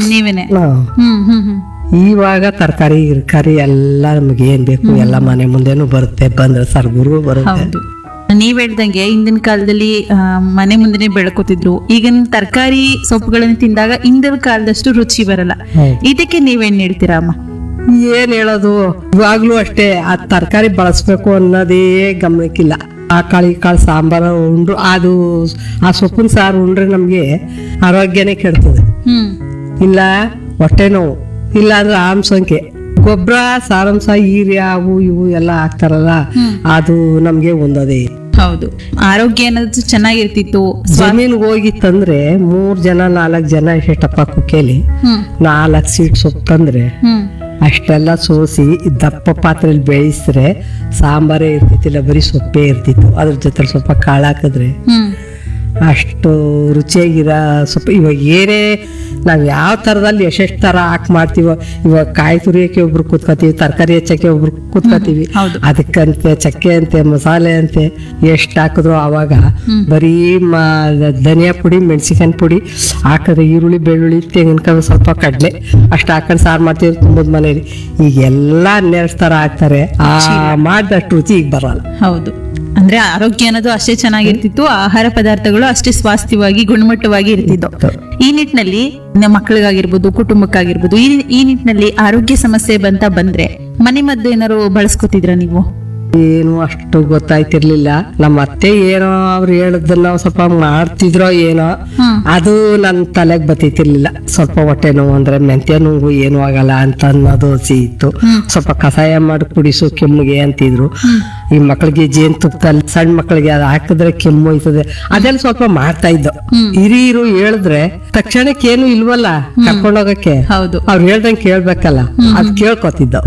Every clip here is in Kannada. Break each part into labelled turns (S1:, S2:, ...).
S1: ನೀವೇನೆ.
S2: ಹಾ.
S1: ಹ್ಮ್ ಹ್ಮ್ ಹ್ಮ್
S2: ಇವಾಗ ತರಕಾರಿ ಗಿರ್ಕಾರಿ ಎಲ್ಲ ನಮ್ಗೆ ಏನ್ ಬೇಕು ಎಲ್ಲ ಮನೆ ಮುಂದೆನೂ ಬರುತ್ತೆ, ಬಂದ್ರೆ ಸರ್ಗುರು ಬರುತ್ತೆ.
S1: ಹೌದು, ನೀವ್ ಹೇಳ್ದಂಗೆ ಹಿಂದಿನ ಕಾಲದಲ್ಲಿ ಮನೆ ಮುಂದೆನೆ ಬೆಳ್ಕೋತಿದ್ರು. ಈಗಿನ ತರಕಾರಿ ಸೊಪ್ಪುಗಳನ್ನು ತಿಂದಾಗ ಹಿಂದಿನ ಕಾಲದಷ್ಟು ರುಚಿ ಬರಲ್ಲ.
S2: ಹೌದು.
S1: ಇದಕ್ಕೆ ನೀವೇನ್ ಹೇಳ್ತೀರಾ ಅಮ್ಮ?
S2: ಏನ್ ಹೇಳೋದು, ಇವಾಗ್ಲೂ ಅಷ್ಟೇ ಆ ತರಕಾರಿ ಬಳಸ್ಬೇಕು ಅನ್ನೋದೇ ಗಮನಕ್ಕಿಲ್ಲ. ಆ ಕಾಳು ಈ ಕಾಳು ಸಾಂಬಾರು ಉಂಡ್ರು ಅದು ಆ ಸೊಪ್ಪಿನ ಸಾರು ಉಂಡ್ರೆ ನಮ್ಗೆ ಆರೋಗ್ಯನೇ ಕೆಡ್ತದೆ.
S1: ಹ್ಮ್
S2: ಇಲ್ಲ ಹೊಟ್ಟೆ ನೋವು, ಇಲ್ಲ ಅಂದ್ರೆ ಆಮ್ಸಂಖ್ಯೆ, ಗೊಬ್ಬರ ಸಾರಾಂಶ ಯೂರಿಯಾ ಅವು ಇವು ಎಲ್ಲ ಹಾಕ್ತಾರಲ್ಲ, ಅದು ನಮ್ಗೆ ಒಂದದೇ.
S1: ಹೌದು, ಆರೋಗ್ಯ ಅನ್ನೋದು ಚೆನ್ನಾಗಿರ್ತಿತ್ತು.
S2: ಜಮೀನ್ಗೆ ಹೋಗಿ ತಂದ್ರೆ 3 ಜನ 4 ಜನ ಎಷ್ಟಪ್ಪ ಕುಕ್ಕೇಲಿ
S1: ಹ್ಮ್
S2: 4 ಸೀಟ್ ಸೊಪ್ಪು ತಂದ್ರೆ
S1: ಹ್ಮ್
S2: ಅಷ್ಟೆಲ್ಲ ಸೋಸಿ ದಪ್ಪ ಪಾತ್ರೆಯಲ್ಲಿ ಬೇಯಿಸಿದ್ರೆ ಸಾಂಬಾರೇ ಇರ್ತಿತ್ತಿಲ್ಲ, ಬರೀ ಸೊಪ್ಪೇ ಇರ್ತಿತ್ತು. ಅದ್ರ ಜೊತೆ ಸ್ವಲ್ಪ ಕಾಳು ಹಾಕಿದ್ರೆ
S1: ಹ್ಮ್
S2: ಅಷ್ಟು ರುಚಿಯಾಗಿರೋ ಸೊಪ್ಪು. ಇವಾಗ ಏನೇ ನಾವು ಯಾವ ಥರದಲ್ಲಿ ಎಷ್ಟೆಷ್ಟು ಥರ ಹಾಕಿ ಮಾಡ್ತೀವೋ, ಇವಾಗ ಕಾಯಿ ತುರಿಯೋಕೆ ಒಬ್ರು ಕೂತ್ಕೋತೀವಿ, ತರಕಾರಿ ಹೆಚ್ಚಕ್ಕೆ ಒಬ್ರು ಕೂತ್ಕೋತೀವಿ,
S1: ಹೌದು.
S2: ಅದಕ್ಕಂತೆ ಚಕ್ಕೆ ಅಂತೆ ಮಸಾಲೆ ಅಂತೆ ಎಷ್ಟು ಹಾಕಿದ್ರು ಆವಾಗ ಬರೀ ಧನಿಯಾ ಪುಡಿ ಮೆಣಸಿಕಾಯಿ ಪುಡಿ ಹಾಕಿದ್ರೆ ಈರುಳ್ಳಿ ಬೆಳ್ಳುಳ್ಳಿ ತೆಂಗಿನಕಾಯಿ ಸ್ವಲ್ಪ ಕಡಲೆ ಅಷ್ಟು ಹಾಕೊಂಡು ಸಾರು ಮಾಡ್ತೀವಿ ತುಂಬದ ಮನೇಲಿ. ಈಗ ಎಲ್ಲ 12 ಥರ ಹಾಕ್ತಾರೆ, ಆ ಮಾಡಿದಷ್ಟು ರುಚಿ ಈಗ ಬರಲ್ಲ.
S1: ಹೌದು, ಅಂದ್ರೆ ಆರೋಗ್ಯ ಅನ್ನೋದು ಅಷ್ಟೇ ಚೆನ್ನಾಗಿರ್ತಿತ್ತು, ಆಹಾರ ಪದಾರ್ಥಗಳು ಅಷ್ಟೇ ಸ್ವಾಸ್ಥ್ಯವಾಗಿ ಗುಣಮಟ್ಟವಾಗಿ ಇರ್ತಿದ್ದು. ಈ ನಿಟ್ಟಿನಲ್ಲಿ ನಮ್ಮ ಮಕ್ಕಳಿಗಾಗಿರ್ಬೋದು, ಕುಟುಂಬಕ್ಕಾಗಿರ್ಬೋದು, ಈ ನಿಟ್ಟಿನಲ್ಲಿ ಆರೋಗ್ಯ ಸಮಸ್ಯೆ ಬಂದ್ರೆ ಮನೆ ಮದ್ದು ಏನಾರು ಬಳಸ್ಕೊತಿದ್ರ ನೀವು?
S2: ಏನು ಅಷ್ಟು ಗೊತ್ತಾಯ್ತಿರ್ಲಿಲ್ಲ. ನಮ್ಮ ಅತ್ತೆ ಏನೋ ಅವ್ರು ಹೇಳದನ್ನ ನಾವು ಸ್ವಲ್ಪ ಮಾಡ್ತಿದ್ರೋ ಏನೋ, ಅದು ನನ್ನ ತಲೆಗೆ ಬತ್ತಿರ್ಲಿಲ್ಲ. ಸ್ವಲ್ಪ ಹೊಟ್ಟೆ ನೋವು ಅಂದ್ರೆ ಮೆಂತ್ಯ ನೋವು ಏನು ಆಗಲ್ಲ ಅಂತ ಅನ್ನೋದು ಇತ್ತು. ಸ್ವಲ್ಪ ಕಷಾಯ ಮಾಡಿ ಕುಡಿಸು ಕೆಮ್ಮಿಗೆ ಅಂತಿದ್ರು. ಈ ಮಕ್ಕಳಿಗೆ ಜೇನುತುಪ್ಪದಲ್ಲಿ ಸಣ್ಣ ಮಕ್ಕಳಿಗೆ ಅದು ಹಾಕಿದ್ರೆ ಕೆಮ್ಮು ಹೋಯ್ತದೆ, ಅದೆಲ್ಲ ಸ್ವಲ್ಪ ಮಾಡ್ತಾ ಇದ್ದೋ. ಹಿರಿಯರು ಹೇಳಿದ್ರೆ ತಕ್ಷಣಕ್ಕೆ ಏನು ಇಲ್ವಲ್ಲ ಕರ್ಕೊಂಡೋಗಕ್ಕೆ,
S1: ಹೌದು,
S2: ಅವ್ರು ಹೇಳ್ದಂಗೆ ಕೇಳ್ಬೇಕಲ್ಲ, ಅದ್ ಕೇಳ್ಕೊತಿದ್ದೋ.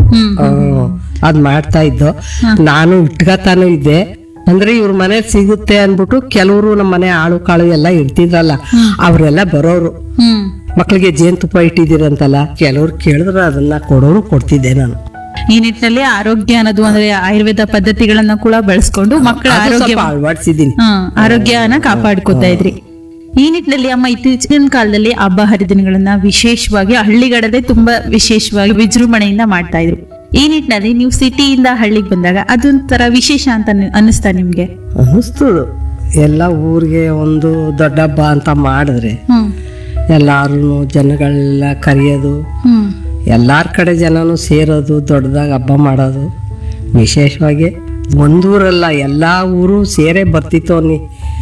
S2: ಅದ್ ಮಾಡ್ತಾ ಇದ್ದೋ. ನಾನು ಇಟ್ಕತಾನು ಇದ್ದೆ. ಅಂದ್ರೆ ಇವ್ರ ಮನೆ ಸಿಗುತ್ತೆ ಅನ್ಬಿಟ್ಟು ಕೆಲವರು ನಮ್ಮ ಮನೆ ಆಳು ಕಾಳು ಎಲ್ಲ ಇರ್ತಿದ್ರಲ್ಲ, ಅವ್ರೆಲ್ಲ ಬರೋರು.
S1: ಹ್ಮ್
S2: ಮಕ್ಳಿಗೆ ಜೇನುತುಪ್ಪ ಇಟ್ಟಿದ್ದೀರಂತಲ್ಲ, ಕೆಲವ್ರು ಕೇಳಿದ್ರೆ ಅದನ್ನ ಕೊಡೋರು ಕೊಡ್ತಿದ್ದೆ ನಾನು.
S1: ಈ ನಿಟ್ಟಿನಲ್ಲಿ ಆರೋಗ್ಯ ಅನ್ನೋದು ಅಂದ್ರೆ ಆಯುರ್ವೇದ ಪದ್ಧತಿಗಳನ್ನ ಕೂಡ ಬಳಸ್ಕೊಂಡು ಮಕ್ಕಳ
S2: ಅದು
S1: ಆರೋಗ್ಯ
S2: ಸ್ವಲ್ಪ ಅಳವಡಿಸಿದ್ದೀನಿ.
S1: ಆರೋಗ್ಯನ ಕಾಪಾಡ್ಕೊತಾ ಇದ್ರಿ. ಈ ನಿಟ್ಟಿನಲ್ಲಿ ಅಮ್ಮ ಇತ್ತೀಚಿನ ಕಾಲದಲ್ಲಿ ಹಬ್ಬ ಹರಿದಿನಗಳನ್ನ ವಿಶೇಷವಾಗಿ ಹಳ್ಳಿಗಡದೆ ತುಂಬಾ ವಿಶೇಷವಾಗಿ ವಿಜೃಂಭಣೆಯಿಂದ ಮಾಡ್ತಾ ಇದ್ರು. ಈ ನಿಟ್ಟಿನಲ್ಲಿ ನೀವು ಸಿಟಿಯಿಂದ ಹಳ್ಳಿಗೆ ಬಂದಾಗ ಅದೊಂಥರ ವಿಶೇಷ ಅಂತ ಅನ್ನಿಸ್ತಾ ನಿಮ್ಗೆ?
S2: ಅನ್ನಿಸ್ತದು. ಎಲ್ಲ ಊರಿಗೆ ಒಂದು ದೊಡ್ಡ ಹಬ್ಬ ಅಂತ ಮಾಡಿದ್ರೆ
S1: ಹ್ಮ್
S2: ಎಲ್ಲಾರು ಜನಗಳೆಲ್ಲ ಕರೆಯೋದು,
S1: ಹ್ಮ್
S2: ಎಲ್ಲಾರ ಕಡೆ ಜನನು ಸೇರೋದು, ದೊಡ್ಡದಾಗಿ ಹಬ್ಬ ಮಾಡೋದು. ವಿಶೇಷವಾಗಿ ಒಂದೂರಲ್ಲ ಎಲ್ಲಾ ಊರು ಸೇರೇ ಬರ್ತಿತ್ತು ಅನ್ನಿ.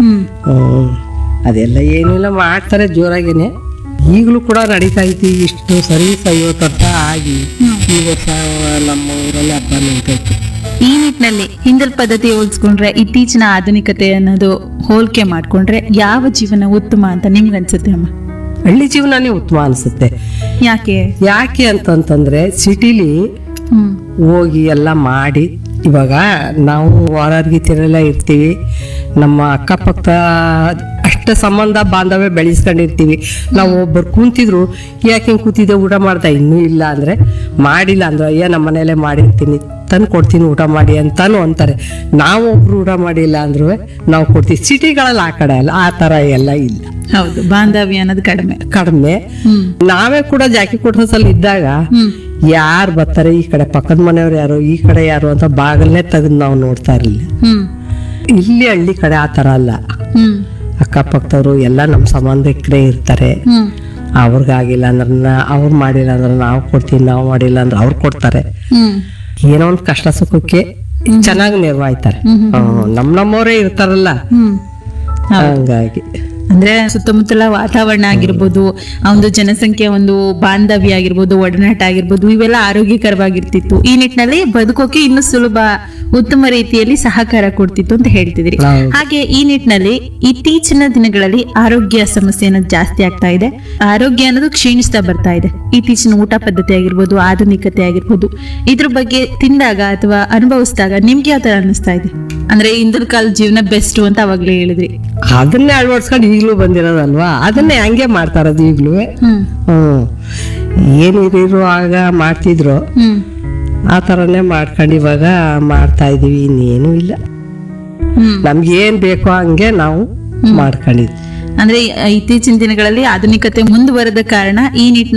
S2: ಅದೆಲ್ಲ ಏನಿಲ್ಲ ಮಾಡ್ತಾರೆ ಜೋರಾಗೇನೆ. ಈಗಲೂ ಕೂಡ ನಡೀತಾ ಐತಿ. ಇಷ್ಟು ಸರಿ 50 ವರ್ಷ ಆಗಿ ಈ ವರ್ಷ ನಮ್ಮ ಊರಲ್ಲಿ ಹಬ್ಬ ನಿಂತೈತಿ.
S1: ಈ ನಿಟ್ಟಿನಲ್ಲಿ ಹಿಂದಿನ ಪದ್ಧತಿ ಹೋಲಿಸ್ಕೊಂಡ್ರೆ ಇತ್ತೀಚಿನ ಆಧುನಿಕತೆ ಅನ್ನೋದು ಹೋಲಿಕೆ ಮಾಡ್ಕೊಂಡ್ರೆ ಯಾವ ಜೀವನ ಉತ್ತಮ ಅಂತ ನಿಮ್ಗೆ ಅನ್ಸುತ್ತೆ ಅಮ್ಮ?
S2: ಹಳ್ಳಿ ಜೀವನನೇ ಉತ್ತಮ ಅನ್ಸುತ್ತೆ. ಯಾಕೆ ಅಂತಂತಂದ್ರೆ ಸಿಟಿಲಿ ಹೋಗಿ ಎಲ್ಲ ಮಾಡಿ, ಇವಾಗ ನಾವು ವಾರಾರ್ಗಿತಿರೆಲ್ಲ ಇರ್ತೀವಿ, ನಮ್ಮ ಅಕ್ಕಪಕ್ಕ ಅಷ್ಟ ಸಂಬಂಧ ಬಾಂಧವ್ಯ ಬೆಳೆಸ್ಕೊಂಡಿರ್ತೀವಿ. ನಾವು ಒಬ್ಬರು ಕೂತಿದ್ರು ಯಾಕೆ ಹಿಂಗೆ ಕೂತಿದ್ದೆ ಊಟ ಮಾಡ್ತಾ, ಇನ್ನೂ ಇಲ್ಲ ಅಂದ್ರೆ ಮಾಡಿಲ್ಲ ಅಂದ್ರೆ ಅಯ್ಯ ನಮ್ಮ ಮನೇಲೆ ಮಾಡಿರ್ತೀನಿ ತಂದು ಕೊಡ್ತೀನಿ ಊಟ ಮಾಡಿ ಅಂತಾನು ಅಂತಾರೆ. ನಾವು ಒಬ್ರು ಊಟ ಮಾಡಿಲ್ಲ ಅಂದ್ರೂ ನಾವು ಕೊಡ್ತೀವಿ. ಸಿಟಿಗಳಲ್ಲಿ ಆ ಕಡೆ ಅಲ್ಲ, ಆ ತರ ಎಲ್ಲ ಇಲ್ಲ.
S1: ಹೌದು, ಬಾಂಧವ್ಯ ಅನ್ನೋದು ಕಡಿಮೆ.
S2: ನಾವೇ ಕೂಡ ಜಾಕಿ ಕೊಟ್ರಸಲ್ಲಿ ಇದ್ದಾಗ ಯಾರು ಬರ್ತಾರೆ, ಈ ಕಡೆ ಪಕ್ಕದ ಮನೆಯವ್ರು ಯಾರು, ಈ ಕಡೆ ಯಾರು ಅಂತ ಬಾಗಲ್ನೇ ತೆಗೆದು ನಾವು ನೋಡ್ತಾ ಇರ್ಲಿಲ್ಲ. ಇಲ್ಲಿ ಹಳ್ಳಿ ಕಡೆ ಆ ತರ ಅಲ್ಲ. ಅಕ್ಕಪಕ್ಕದವ್ರು ಎಲ್ಲ ನಮ್ಮ ಸಂಬಂಧಿಕರೇ ಇರ್ತಾರೆ. ಅವ್ರಿಗಾಗಿಲ್ಲ ಅಂದ್ರೆ ಅವ್ರು ಮಾಡಿಲ್ಲ ಅಂದ್ರೆ ನಾವು ಕೊಡ್ತೀವಿ, ನಾವು ಮಾಡಿಲ್ಲ ಅಂದ್ರೆ ಅವ್ರು ಕೊಡ್ತಾರೆ. ಏನೋ ಒಂದು ಕಷ್ಟ ಸುಖಕ್ಕೆ ಚೆನ್ನಾಗಿ ನಿರ್ವಹಿಸ್ತಾರೆ. ನಮ್ಮವರೇ ಇರ್ತಾರಲ್ಲ, ಹಂಗಾಗಿ
S1: ಅಂದ್ರೆ ಸುತ್ತಮುತ್ತಲ ವಾತಾವರಣ ಆಗಿರ್ಬೋದು, ಆ ಒಂದು ಜನಸಂಖ್ಯೆ ಒಂದು ಬಾಂಧವ್ಯ ಆಗಿರ್ಬೋದು, ಒಡನಾಟ ಆಗಿರ್ಬೋದು, ಇವೆಲ್ಲ ಆರೋಗ್ಯಕರವಾಗಿರ್ತಿತ್ತು. ಈ ನಿಟ್ಟಿನಲ್ಲಿ ಬದುಕೋಕೆ ಇನ್ನೂ ಸುಲಭ, ಉತ್ತಮ ರೀತಿಯಲ್ಲಿ ಸಹಕಾರ ಕೊಡ್ತಿತ್ತು ಅಂತ ಹೇಳ್ತಿದ್ರಿ. ಹಾಗೆ ಈ ನಿಟ್ಟಿನಲ್ಲಿ ಇತ್ತೀಚಿನ ದಿನಗಳಲ್ಲಿ ಆರೋಗ್ಯ ಸಮಸ್ಯೆ ಅನ್ನೋದು ಜಾಸ್ತಿ ಆಗ್ತಾ ಇದೆ, ಆರೋಗ್ಯ ಅನ್ನೋದು ಕ್ಷೀಣಿಸ್ತಾ ಬರ್ತಾ ಇದೆ. ಇತ್ತೀಚಿನ ಊಟ ಪದ್ಧತಿ ಆಗಿರ್ಬೋದು, ಆಧುನಿಕತೆ ಆಗಿರ್ಬೋದು, ಇದ್ರ ಬಗ್ಗೆ ತಿಂದಾಗ ಅಥವಾ ಅನುಭವಿಸಿದಾಗ ನಿಮ್ಗೆ ಯಾವ ತರ ಅನಿಸ್ತಾ ಇದೆ? ಅಂದ್ರೆ ಹಿಂದಿನ ಕಾಲ ಜೀವನ ಬೆಸ್ಟ್ ಅಂತ ಅವಾಗ್ಲೇ ಹೇಳಿದ್ರಿ,
S2: ಅದನ್ನೇ ಅಳವಡಿಸ್ಕೊಂಡು ಈಗ್ಲೂ ಬಂದಿರೋದಲ್ವಾ, ಅದನ್ನೇ ಹಂಗೆ ಮಾಡ್ತಾ ಇರೋದು ಈಗ್ಲೂ. ಏನು ಹಿರಿಯರು ಆಗ ಮಾಡ್ತಿದ್ರು ಆ ತರನೇ ಮಾಡ್ಕೊಂಡು ಇವಾಗ ಮಾಡ್ತಾ ಇದೀವಿ. ಇನ್ನೇನು ಇಲ್ಲ, ನಮ್ಗೆ ಏನ್ ಬೇಕೋ ಹಂಗೆ ನಾವು ಮಾಡ್ಕೊಂಡಿದ್ವಿ.
S1: ಅಂದ್ರೆ ಇತ್ತೀಚಿನ ದಿನಗಳಲ್ಲಿ ಆಧುನಿಕತೆ ಮುಂದುವರೆದ ಕಾರಣ ಈ ನಿಟ್ಟಿನಲ್ಲಿ